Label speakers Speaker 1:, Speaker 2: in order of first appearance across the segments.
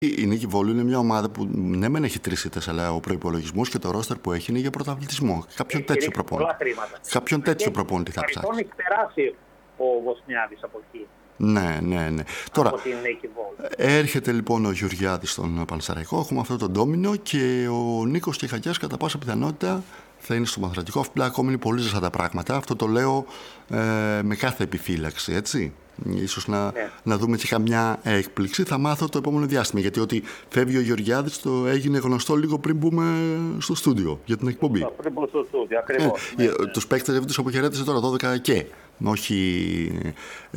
Speaker 1: Η Νίκη Βόλου είναι μια ομάδα που ναι, μεν έχει 3 ήττες, αλλά ο προϋπολογισμός και το ρόστερ που έχει είναι για πρωταθλητισμό. Κάποιον τέτοιο προπονητή. Κάποιον τέτοιο προπονητή θα ψάξει.
Speaker 2: Έχει περάσει ο Βοσνιάδης από εκεί.
Speaker 1: Ναι. Τώρα, έρχεται λοιπόν ο Γεωργιάδης στον Πανσεραϊκό. Έχουμε αυτό το ντόμινο και ο Νίκος Κεχαγιάς κατά πάσα πιθανότητα θα είναι στο Πανσεραϊκό. Απλά ακόμη είναι πολύ ζεστά τα πράγματα. Αυτό το λέω με κάθε επιφύλαξη, έτσι. Ίσως να δούμε και καμιά έκπληξη. Θα μάθω το επόμενο διάστημα. Γιατί ότι φεύγει ο Γεωργιάδης το έγινε γνωστό λίγο πριν μπούμε στο στούντιο για την εκπομπή.
Speaker 2: Πριν μπούμε στο στούντιο, ακριβώς.
Speaker 1: Τους παίκτες τους αποχαιρέτησε τώρα 12 και. Όχι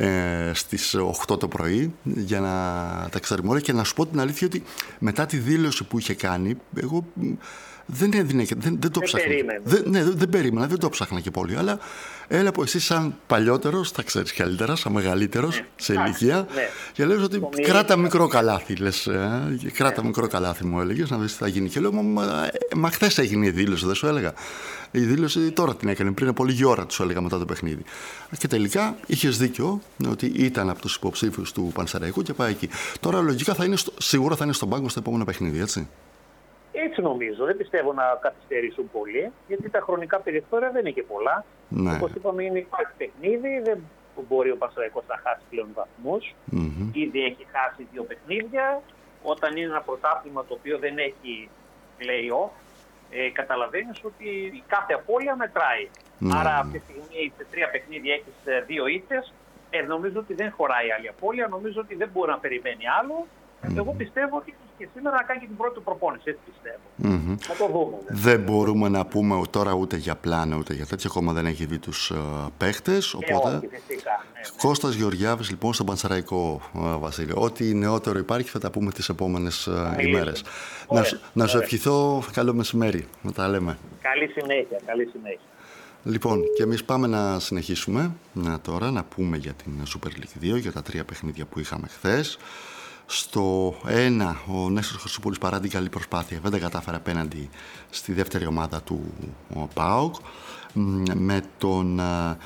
Speaker 1: στις 8 το πρωί, για να τα ξέρουμε όλα. Και να σου πω την αλήθεια ότι μετά τη δήλωση που είχε κάνει, εγώ δεν το ψάχνα. Δεν περίμενα, δεν το ψάχνα και πολύ. Αλλά έλα από εσύ σαν παλιότερος, θα ξέρεις καλύτερα, σαν μεγαλύτερος σε ηλικία. Και λέω ότι κράτα μικρό καλάθι, λες. Κράτα μικρό καλάθι, μου έλεγες, να δεις τι θα γίνει. Και λέω, μα χθες έγινε η δήλωση, δεν σου έλεγα. Η δήλωση τώρα την έκανε, πριν από λίγη ώρα του έλεγα μετά το παιχνίδι. Και τελικά είχες δίκιο ότι ήταν από τους υποψήφιους του Πανσεραϊκού και πάει εκεί. Τώρα λογικά σίγουρα θα είναι στον πάγκο στο επόμενο παιχνίδι, έτσι.
Speaker 2: Έτσι νομίζω. Δεν πιστεύω να καθυστερήσουν πολύ, γιατί τα χρονικά περιθώρια δεν είναι και πολλά.
Speaker 1: Ναι.
Speaker 2: Όπως είπαμε, υπάρχει παιχνίδι, δεν μπορεί ο Πανσεραϊκός να χάσει πλέον βαθμούς. Ήδη έχει χάσει 2 παιχνίδια. Όταν είναι ένα πρωτάθλημα το οποίο δεν έχει play-off, καταλαβαίνεις ότι η κάθε απώλεια μετράει. Άρα αυτή τη στιγμή σε 3 παιχνίδια έχεις 2 ήττες. Νομίζω ότι δεν χωράει άλλη απώλεια. Νομίζω ότι δεν μπορεί να περιμένει άλλο. Εγώ πιστεύω ότι και σήμερα να κάνει και την πρώτη προπόνηση. Έτσι πιστεύω. Να το δούμε.
Speaker 1: Δεν μπορούμε να πούμε τώρα ούτε για πλάνο ούτε για τέτοια. Ακόμα δεν έχει δει τους παίχτες. Οπότε...
Speaker 2: όχι, φυσικά.
Speaker 1: Κώστας Γεωργιάδης λοιπόν στον Πανσεραϊκό, Βασίλειο. Ό,τι νεότερο υπάρχει θα τα πούμε τις επόμενες ημέρες. Να σου ευχηθώ καλό μεσημέρι. Να τα λέμε.
Speaker 2: Καλή συνέχεια.
Speaker 1: Λοιπόν, και εμείς πάμε να συνεχίσουμε τώρα να πούμε για την Super League 2, για τα 3 παιχνίδια που είχαμε χθες. Στο 1 ο Νέστορ Χρυσούπολης παρά την καλή προσπάθεια δεν κατάφερε απέναντι στη δεύτερη ομάδα του ΠΑΟΚ, με τον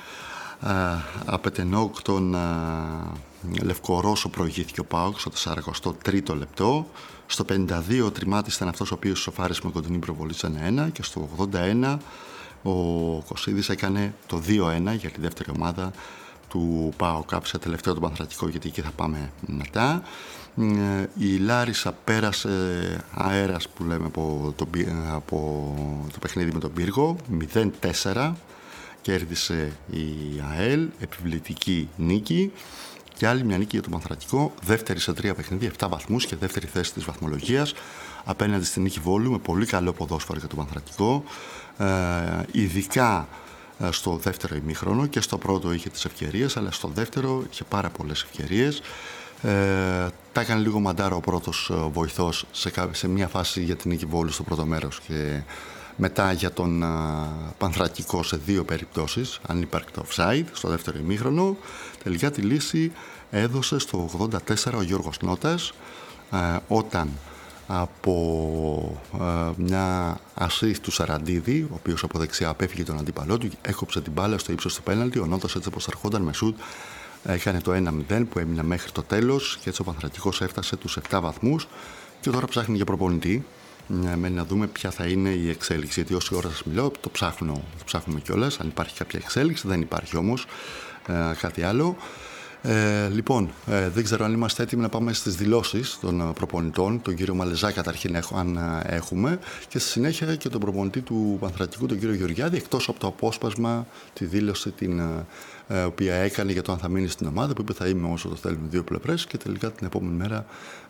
Speaker 1: Απετενόκ τον Λευκορώσο προηγήθηκε ο ΠΑΟΚ στο 43ο λεπτό. Στο 52 ο Τριμάτης ήταν αυτός ο οποίος σοφάρισε με κοντινή προβολή σε 1-1 και στο 81 ο Κωσίδης έκανε το 2-1 για τη δεύτερη ομάδα του ΠΑΟΚ. Άφησε τελευταίο τον Πανθρατικό, γιατί εκεί θα πάμε μετά. Η Λάρισα πέρασε αέρας που λέμε από το παιχνίδι με τον Πύργο 0-4, κέρδισε η ΑΕΛ, επιβλητική νίκη και άλλη μια νίκη για τον Πανθρατικό, δεύτερη σε 3 παιχνίδια, 7 βαθμούς και δεύτερη θέση της βαθμολογίας απέναντι στην Νίκη Βόλου, με πολύ καλό ποδόσφαιρο για τον Πανθρατικό, ειδικά στο δεύτερο ημίχρονο. Και στο πρώτο είχε τις ευκαιρίες, αλλά στο δεύτερο είχε πάρα πολλές ευκαιρίες. Τα έκανε λίγο μαντάρα ο πρώτος βοηθός σε μια φάση για την Νίκη Βόλου στο πρώτο μέρος και μετά για τον Πανθρακικό σε 2 περιπτώσεις, αν υπάρχει το offside στο δεύτερο ημίχρονο. Τελικά τη λύση έδωσε στο 84 ο Γιώργος Νότας, όταν από μια assist του Σαραντίδη, ο οποίος από δεξιά απέφυγε τον αντίπαλό του, έκοψε την μπάλα στο ύψος του πέναλτι. Ο Νότας, έτσι όπως ερχόταν με σουτ, έκανε το 1-0 που έμεινε μέχρι το τέλος και έτσι ο Πανθρακικός έφτασε τους 7 βαθμούς και τώρα ψάχνει για προπονητή. Μένει να δούμε ποια θα είναι η εξέλιξη, γιατί όση ώρα σας μιλάω το ψάχνουμε κιόλας, αν υπάρχει κάποια εξέλιξη. Δεν υπάρχει όμως κάτι άλλο. Λοιπόν, δεν ξέρω αν είμαστε έτοιμοι να πάμε στις δηλώσεις των προπονητών. Τον κύριο Μαλεζά καταρχήν αν έχουμε, και στη συνέχεια και τον προπονητή του Πανθρακικού, τον κύριο Γεωργιάδη, εκτός από το απόσπασμα, τη δήλωση την οποία έκανε για το αν θα μείνει στην ομάδα, που είπε θα είμαι όσο το θέλουν 2 πλευρές, και τελικά την επόμενη μέρα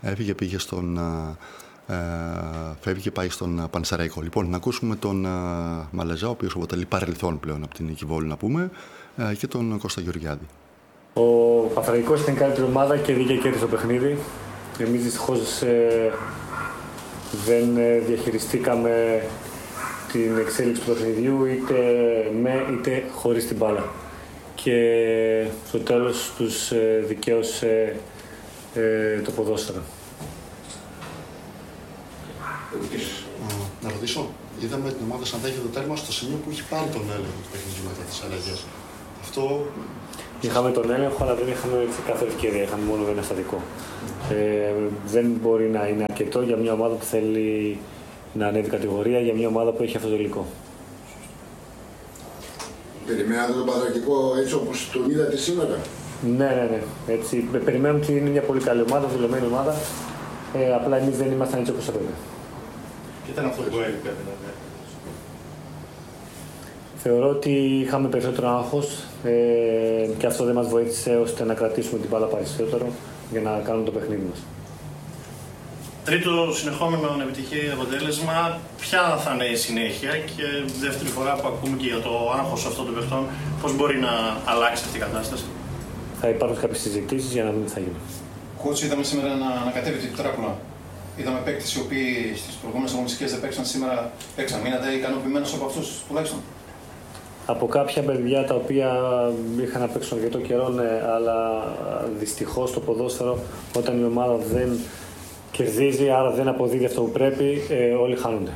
Speaker 1: πάει στον Πανσεραϊκό. Λοιπόν, να ακούσουμε τον Μαλεζά, ο οποίος αποτελεί παρελθόν πλέον από την Νίκη Βόλου, να πούμε, και τον Κώστα Γεωργιάδη.
Speaker 3: Ο Πανθρακικός ήταν η καλύτερη ομάδα και δίκαια κέρδισε το παιχνίδι. Εμείς δυστυχώς δεν διαχειριστήκαμε την εξέλιξη του παιχνιδιού είτε με είτε χωρίς την μπάλα. Και στο τέλος τους δικαίωσε το ποδόσφαιρο.
Speaker 1: Να ρωτήσω, είδαμε την ομάδα σαν δέχεται το τέρμα στο σημείο που έχει πάρει τον έλεγχο του παιχνιδιού μετά τις αλλαγές. Αυτό...
Speaker 3: Είχαμε τον έλεγχο, αλλά δεν είχαμε ξεκάθαρη ευκαιρία. Είχαμε μόνο ένα στατικό. Δεν μπορεί να είναι αρκετό για μια ομάδα που θέλει να ανέβει κατηγορία, για μια ομάδα που έχει αυτό το υλικό.
Speaker 4: Περιμένατε τον Πατρακικό έτσι όπως τον είδατε σήμερα?
Speaker 3: Ναι. Έτσι, περιμένουμε ότι είναι μια πολύ καλή ομάδα, δουλεμένη ομάδα. Απλά εμείς δεν ήμασταν έτσι όπως έπρεπε.
Speaker 5: Τι ήταν αυτό που έλειπε δηλαδή?
Speaker 3: Θεωρώ ότι είχαμε περισσότερο άγχος και αυτό δεν μας βοήθησε ώστε να κρατήσουμε την μπάλα περισσότερο για να κάνουμε το παιχνίδι μας.
Speaker 5: Τρίτο συνεχόμενο επιτυχή αποτέλεσμα, ποια θα είναι η συνέχεια και δεύτερη φορά που ακούμε και για το άγχος αυτών των παιχτών, πώς μπορεί να αλλάξει αυτή η κατάσταση?
Speaker 3: Θα υπάρχουν κάποιες συζητήσεις για να δούμε τι θα γίνει.
Speaker 6: Κότσι, είδαμε σήμερα να κατέβει την τράπουλα. Είδαμε παίκτες οι οποίοι στις προηγούμενες αγωνιστικές δεν παίξαν, σήμερα παίξαν. Μείνατε ικανοποιημένος από αυτούς τουλάχιστον?
Speaker 3: Από κάποια παιδιά τα οποία είχαν να παίξουν αρκετό καιρό, ναι, αλλά δυστυχώς το ποδόσφαιρο όταν η ομάδα δεν κερδίζει, άρα δεν αποδίδει αυτό που πρέπει, όλοι χάνονται.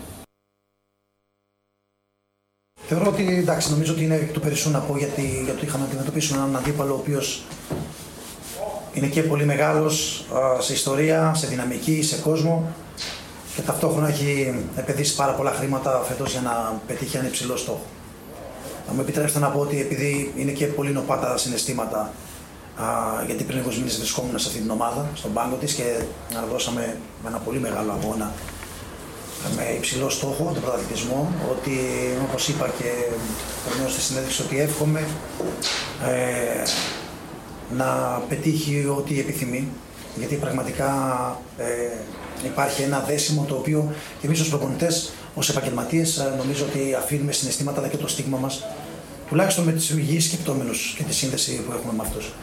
Speaker 7: Θεωρώ ότι εντάξει, νομίζω ότι είναι εκ του περισσού να πω γιατί είχαμε να αντιμετωπίσουμε έναν αντίπαλο ο οποίος είναι και πολύ μεγάλος σε ιστορία, σε δυναμική, σε κόσμο και ταυτόχρονα έχει επενδύσει πάρα πολλά χρήματα φέτος για να πετύχει ένα υψηλό στόχο. Θα μου επιτρέψετε να πω ότι επειδή είναι και πολύ νοπά τα συναισθήματα, γιατί πριν 20 μήνες βρισκόμουν σε αυτή την ομάδα, στον πάγκο της και δώσαμε ένα πολύ μεγάλο αγώνα με υψηλό στόχο, τον πρωταθλητισμό, ότι όπως είπα και περνώ στη συνέντευξη ότι εύχομαι να πετύχει ό,τι επιθυμεί, γιατί πραγματικά υπάρχει ένα δέσιμο το οποίο και εμείς ως προπονητές, ως επαγγελματίες νομίζω ότι αφήνουμε συναισθήματα αλλά και το στίγμα μας, τουλάχιστον με τις υγιείς σκεπτόμενους και τη σύνδεση που έχουμε με αυτούς.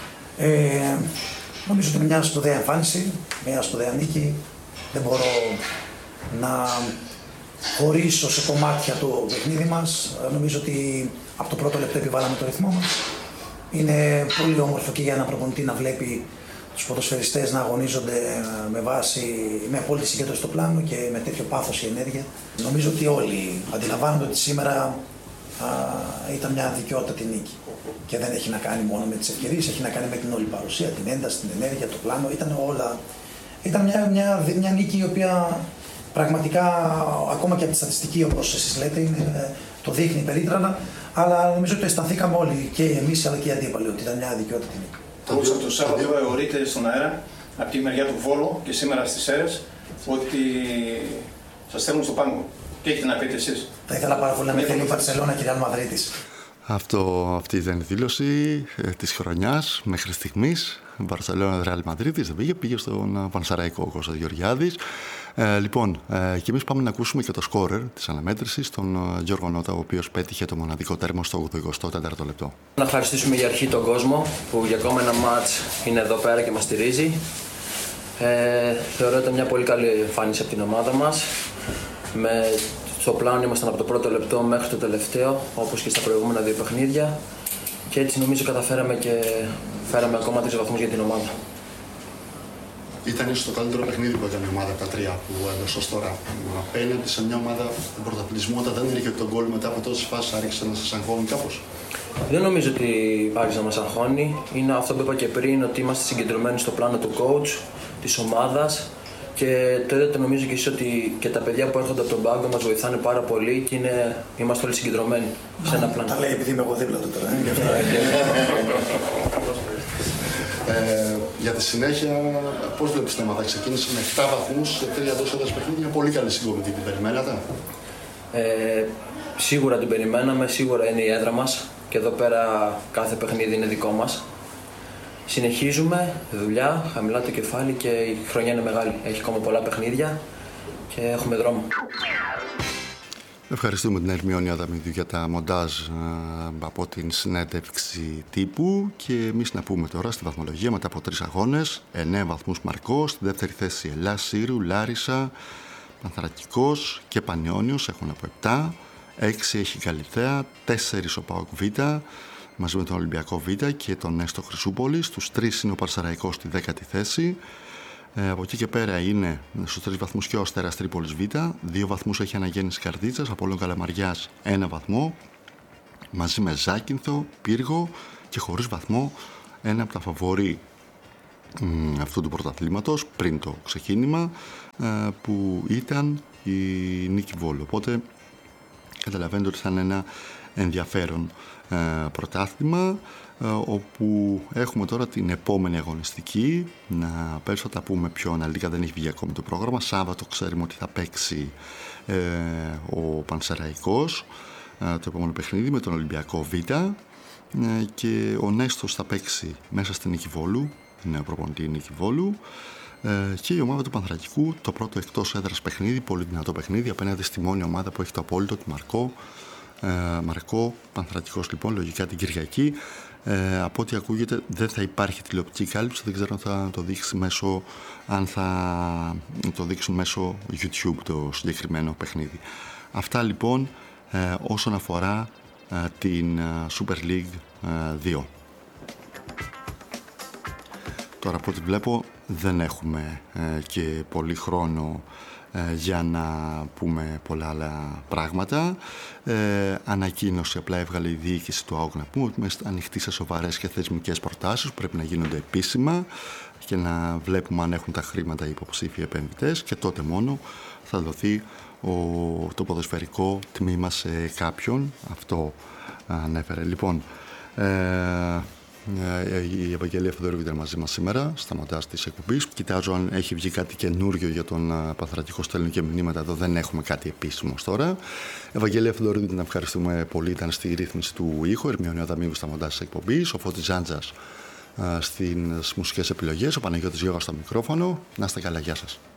Speaker 7: Νομίζω ότι είναι μια σπουδαία εμφάνιση, μια σπουδαία νίκη. Δεν μπορώ να χωρίσω σε κομμάτια το παιχνίδι μας. Νομίζω ότι από το πρώτο λεπτό επιβάλαμε το ρυθμό μας. Είναι πολύ όμορφο και για έναν προπονητή να βλέπει τους ποδοσφαιριστές να αγωνίζονται με απόλυτη συγκέντρωση στο πλάνο και με τέτοιο πάθος και ενέργεια. Νομίζω ότι όλοι αντιλαμβάνονται ότι σήμερα ήταν μια δικαιότατη νίκη. Και δεν έχει να κάνει μόνο με τις ευκαιρίες, έχει να κάνει με την όλη παρουσία, την ένταση, την ενέργεια, το πλάνο. Ήταν όλα. Ήταν μια νίκη η οποία πραγματικά ακόμα και από τη στατιστική, όπως εσείς λέτε, το δείχνει περίτρανα. Αλλά νομίζω ότι αισθανθήκαμε όλοι, και εμείς αλλά και οι αντίπαλοι, ότι ήταν μια δικαιότατη νίκη.
Speaker 6: Το Σάββατο αιωρείται στον αέρα από τη μεριά του Βόλου και σήμερα στις Σέρρες ότι σας στέλνουν στο πάγκο. Τι έχετε να πείτε εσείς?
Speaker 7: Θα ήθελα πάρα πολύ να με θέλει η Μπαρσελόνα και η Ρεάλ Μαδρίτης.
Speaker 1: Αυτή ήταν η δήλωση της χρονιάς μέχρι στιγμής. Μπαρσελόνα, Ρεάλ Μαδρίτης δεν πήγε στον Πανσεραϊκό ο Κώστας Γεωργιάδης. Λοιπόν, και εμείς πάμε να ακούσουμε και το σκόρερ της αναμέτρησης, τον Γιώργο Νότα, ο οποίος πέτυχε το μοναδικό τέρμα στο 84ο λεπτό.
Speaker 8: Να ευχαριστήσουμε για αρχή τον κόσμο που για ακόμα ένα μάτς είναι εδώ πέρα και μας στηρίζει. Θεωρώ ότι ήταν μια πολύ καλή εμφάνιση από την ομάδα μας. Στο πλάνο ήμασταν από το πρώτο λεπτό μέχρι το τελευταίο, όπως και στα προηγούμενα δύο παιχνίδια. Και έτσι νομίζω καταφέραμε και φέραμε ακόμα 3 βαθμούς για την ομάδα.
Speaker 1: Ήταν ίσως το καλύτερο παιχνίδι που έκανε η ομάδα από τα 3 που έδωσε ως τώρα. Απέναντι σε μια ομάδα του πρωταθλητισμού, όταν δεν έρχεται τον γκολ μετά από τόσες φάσεις, άρχισε να σας αγχώνει κάπως?
Speaker 8: Δεν νομίζω ότι άρχισε να μας αγχώνει. Είναι αυτό που είπα και πριν, ότι είμαστε συγκεντρωμένοι στο πλάνο του coach, της ομάδας. Και το είδατε νομίζω και εσείς ότι και τα παιδιά που έρχονται από τον πάγκο μας βοηθάνε πάρα πολύ και είμαστε όλοι συγκεντρωμένοι σε ένα πλάνο.
Speaker 7: Τα λέει επειδή είμαι εγώ δίπλα του τώρα.
Speaker 1: Για τη συνέχεια, πώς βλέπεις την ομάδα? Ξεκίνησε με 7 βαθμούς σε 3 εντός έδρας παιχνίδια. Πολύ καλή συγκομιδή, την περιμένατε?
Speaker 8: Σίγουρα την περιμέναμε, σίγουρα είναι η έδρα μας και εδώ πέρα κάθε παιχνίδι είναι δικό μας. Συνεχίζουμε, δουλειά, χαμηλά το κεφάλι και η χρονιά είναι μεγάλη. Έχει ακόμα πολλά παιχνίδια και έχουμε δρόμο.
Speaker 1: Ευχαριστούμε την Ερμιόνη Αδαμίδου για τα μοντάζ από την συνέντευξη τύπου και εμείς να πούμε τώρα στη βαθμολογία μετά από 3 αγώνες, 9 βαθμούς Μαρκός, στη δεύτερη θέση Ελλάς, Σύρου, Λάρισα, Πανθρακικός και Πανιόνιος έχουν από 7, 6 έχει Καλυθέα, 4 ο ΠΑΟΚ Β, μαζί με τον Ολυμπιακό Β και τον Νέστο Χρυσούπολης. Στους 3 είναι ο Παρσαραϊκός στη 10η θέση. Από εκεί και πέρα είναι στους 3 βαθμούς και ο Αστέρας Τρίπολης Β. 2 βαθμούς έχει Αναγέννηση Καρδίτσας, Απόλλων Καλαμαριάς 1 βαθμό. μαζί με Ζάκυνθο, Πύργο και χωρίς βαθμό ένα από τα φαβορί αυτού του πρωταθλήματος πριν το ξεκίνημα, που ήταν η Νίκη Βόλου. Οπότε καταλαβαίνετε ότι θα είναι ένα ενδιαφέρον πρωτάθλημα, όπου έχουμε τώρα την επόμενη αγωνιστική. Να πέρσι θα τα πούμε πιο αναλυτικά, δεν έχει βγει ακόμη το πρόγραμμα. Σάββατο ξέρουμε ότι θα παίξει ο Πανσεραϊκός το επόμενο παιχνίδι με τον Ολυμπιακό Β, και ο Νέστος θα παίξει μέσα στην Νίκη Βόλου, είναι προπονητή Νίκη Βόλου, και η ομάδα του Πανθρακικού το πρώτο εκτός έδρας παιχνίδι, πολύ δυνατό παιχνίδι απέναντι στη μόνη ομάδα που έχει το απόλυτο, τη Μαρκό. Πανθρακικός λοιπόν λογικά την Κυριακή. Από ό,τι ακούγεται δεν θα υπάρχει τηλεοπτική κάλυψη, δεν ξέρω αν θα το δείξουν μέσω YouTube το συγκεκριμένο παιχνίδι. Αυτά λοιπόν όσον αφορά την Super League 2. Τώρα από ό,τι βλέπω δεν έχουμε και πολύ χρόνο για να πούμε πολλά άλλα πράγματα. Ανακοίνωση απλά έβγαλε η διοίκηση του ΑΟΚ, να πούμε ότι είμαστε ανοιχτοί σε σοβαρές και θεσμικές προτάσεις που πρέπει να γίνονται επίσημα και να βλέπουμε αν έχουν τα χρήματα οι υποψήφιοι επενδυτές, και τότε μόνο θα δοθεί το ποδοσφαιρικό τμήμα σε κάποιον. Αυτό ανέφερε. Λοιπόν, η Ευαγγελία Φεδωρούβη ήταν μαζί μας σήμερα στα μοντάζ της εκπομπής. Κοιτάζω αν έχει βγει κάτι καινούριο για τον Πανθρακικό, στέλνουν και μηνύματα εδώ, δεν έχουμε κάτι επίσημο τώρα. Ευαγγελία Φεδωρούβη, την ευχαριστούμε πολύ, ήταν στη ρύθμιση του ήχου, Ερμιονή Αδαμίου στα μοντάζ της εκπομπής, ο Φώτης Ζάντζας στις μουσικές επιλογές, ο Παναγιώτης Γιώργας στο μικρόφωνο. Να είστε καλά, γεια σας.